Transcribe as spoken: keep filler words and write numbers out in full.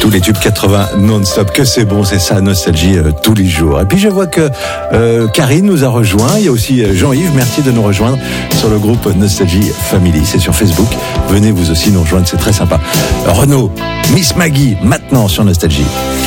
tous les tubes quatre-vingts non-stop. Que c'est bon, c'est ça, Nostalgie euh, tous les jours. Et puis je vois que euh, Karine nous a rejoint. Il y a aussi euh, Jean-Yves. Merci de nous rejoindre sur le groupe Nostalgie Family. C'est sur Facebook. Venez vous aussi nous rejoindre, c'est très sympa. Renaud, Miss Maggie, maintenant sur Nostalgie.